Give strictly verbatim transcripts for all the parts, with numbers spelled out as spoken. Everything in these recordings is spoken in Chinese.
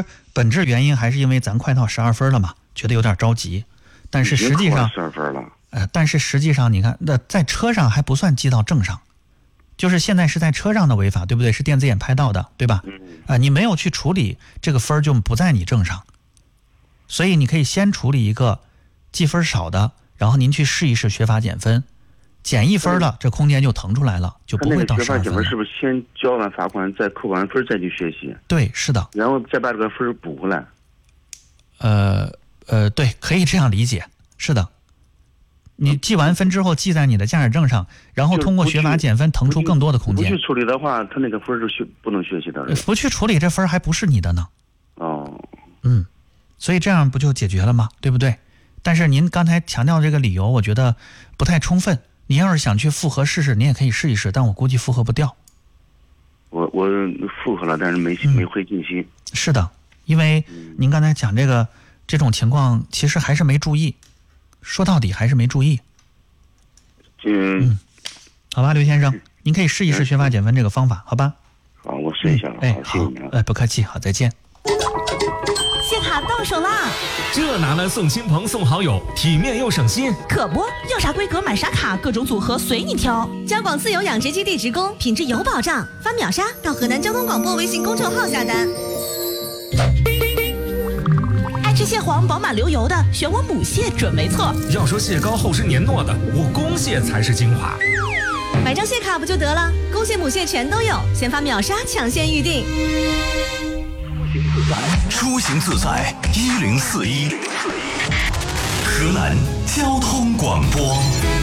本质原因还是因为咱快到十二分了嘛，觉得有点着急。但是实际上， 十二分了。 呃，但是实际上你看，那在车上还不算记到证上，就是现在是在车上的违法，对不对？是电子眼拍到的，对吧？嗯。啊、呃，你没有去处理这个分就不在你证上，所以你可以先处理一个记分少的，然后您去试一试学法减分，减一分了，嗯、这空间就腾出来了，就不会到十二分了。 学法减分是不是先交完罚款，再扣完分再去学习？ 对，是的。 然后再把这个分补回来。 呃呃，对，可以这样理解，是的。你记完分之后记在你的驾驶证上，然后通过学法减分腾出更多的空间。 不去处理的话，他那个分是学不能学习的。 不去处理这分还不是你的呢。 哦， 嗯，所以这样不就解决了吗？对不对？但是您刚才强调这个理由，我觉得不太充分。您要是想去复核试试，您也可以试一试，但我估计复核不掉。 我我复核了，但是没、嗯、没回信息。 是的，因为您刚才讲这个这种情况，其实还是没注意。说到底还是没注意。 嗯， 嗯，好吧，刘先生，您可以试一试学法减分这个方法，好吧？ 好，我试一下了。 嗯、哎， 好，谢谢你啊。 哎，不客气，好，再见。 谢卡到手啦！ 这拿来送亲朋送好友，体面又省心。 可不，要啥规格买啥卡，各种组合随你挑。交广自由养殖基地职工，品质有保障。发秒杀到河南交通广播微信公众号下单。爱吃蟹黄饱满流油的，选我母蟹准没错。 要说蟹膏厚实黏糯的，我公蟹才是精华。 买张蟹卡不就得了？公蟹母蟹全都有，先发秒杀抢先预定。 出行自在一零四一，河南交通广播。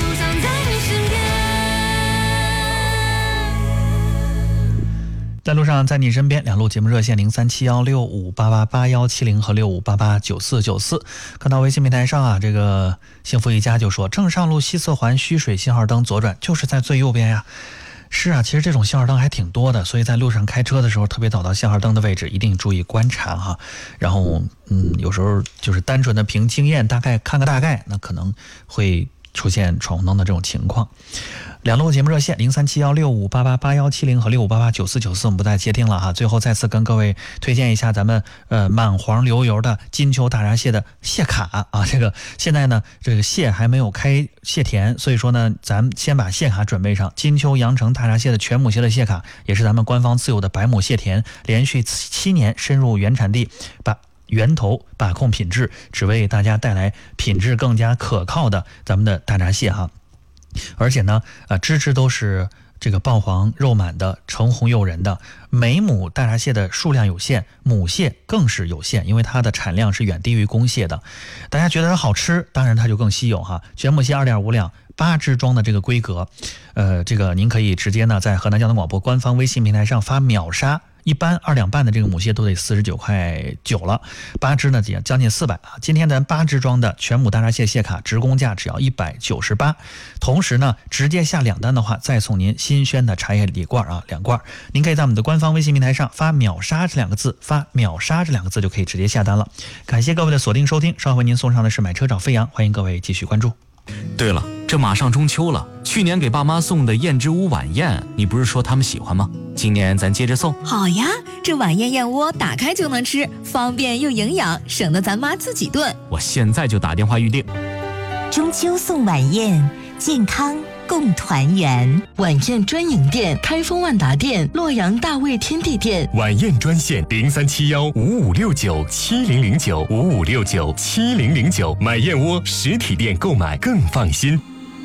在路上，在你身边，两路节目热线零三七幺六五八八八幺七零和六五八八九四九四。看到微信平台上啊，这个幸福一家就说，正上路西四环虚水信号灯左转，就是在最右边呀。是啊，其实这种信号灯还挺多的，所以在路上开车的时候，特别走到信号灯的位置，一定注意观察哈。然后，嗯，有时候就是单纯的凭经验，大概看个大概，那可能会出现闯红灯的这种情况。两路节目热线零三七幺六五八八八幺七零和六五八八九四九四，我们不再接听了哈。最后再次跟各位推荐一下咱们呃满黄流油的金秋大闸蟹的蟹卡啊，这个现在呢这个蟹还没有开蟹田，所以说呢咱们先把蟹卡准备上。金秋阳城大闸蟹的全母蟹的蟹卡，也是咱们官方自有的百亩蟹田，连续七年深入原产地，把源头把控品质，只为大家带来品质更加可靠的咱们的大闸蟹哈。而且呢，呃，只只都是这个爆黄肉满的，橙红诱人的。每亩大闸蟹的数量有限，母蟹更是有限，因为它的产量是远低于公蟹的。大家觉得它好吃，当然它就更稀有哈。全母蟹二点五两，八只装的这个规格，呃，这个您可以直接呢在河南交通广播官方微信平台上发秒杀。一般二两半的这个母蟹都得四十九块九了，八只呢将近四百啊。今天咱八只装的全母大闸蟹蟹卡直供价只要一百九十八，同时呢直接下两单的话，再送您新鲜的茶叶礼罐啊两罐。您可以在我们的官方微信平台上发秒杀这两个字，发秒杀这两个字就可以直接下单了。感谢各位的锁定收听，稍后为您送上的是买车找飞扬，欢迎各位继续关注。 对了，这马上中秋了，去年给爸妈送的燕之屋晚宴，你不是说他们喜欢吗？今年咱接着送。 好呀，这晚宴燕窝打开就能吃，方便又营养，省得咱妈自己炖。 我现在就打电话预定。 中秋送晚宴，健康共团圆。 晚宴专营店：开封万达店、洛阳大味天地店。 晚宴专线：零三七幺五五六九七零零九五五六九七零零九。买燕窝实体店购买更放心。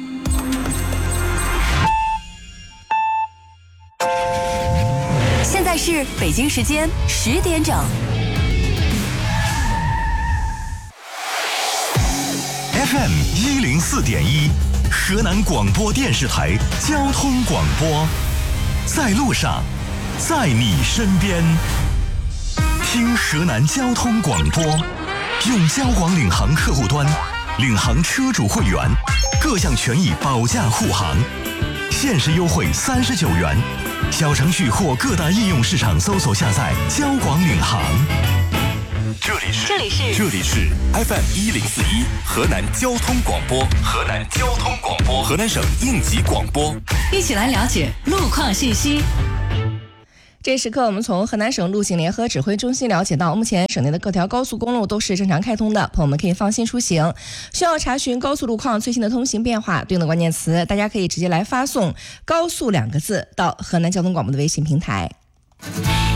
现在是北京时间十点整。 F M 一零四点一，河南广播电视台交通广播，在路上，在你身边。听河南交通广播，用交广领航客户端，领航车主会员，各项权益保驾护航，限时优惠三十九元。小程序或各大应用市场搜索下载交广领航。这里是这里是这里是 F M 一零四一河南交通广播，河南交通广播，河南省应急广播， 一起来了解路况信息。 这时刻，我们从河南省路警联合指挥中心了解到，目前省内的各条高速公路都是正常开通的，朋友们可以放心出行。需要查询高速路况最新的通行变化，对应的关键词，大家可以直接来发送“高速”两个字到河南交通广播的微信平台。